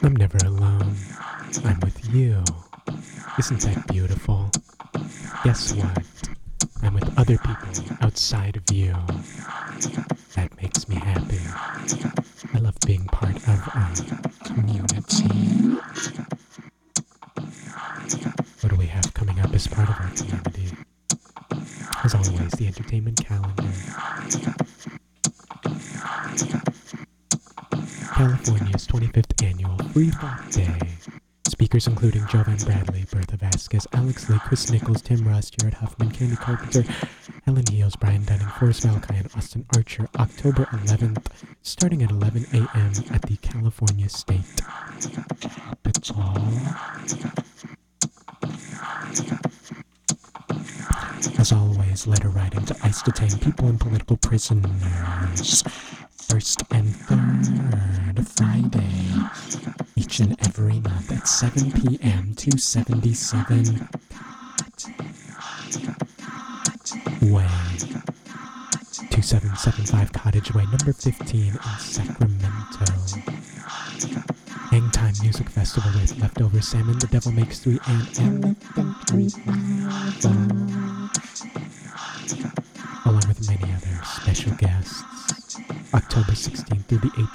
I'm never alone. I'm with you. Isn't that beautiful? Guess what? I'm with other people outside of you. That makes me happy. I love being part of a community. What do we have coming up as part of our community? As always, the entertainment calendar. California's 25th annual Free Thought Day. Speakers including Jovan Bradley, Bertha Vasquez, Alex Lee, Chris Nichols, Tim Russ, Jared Huffman, Candy Carpenter, Helen Heels, Brian Dunning, Forrest Valakai, and Austin Archer, October 11th, starting at 11 a.m. at the California State Capitol. As always, letter writing to ICE-detained people and political prisoners. First and third Friday, each and every month at 7 p.m. 277 Way, 2775 Cottage Way, number 15 in Sacramento. Hangtime Music Festival with Leftover Salmon, The Devil Makes Three, and Elephant Revival, along with many other special guests. October 16th through the 18th.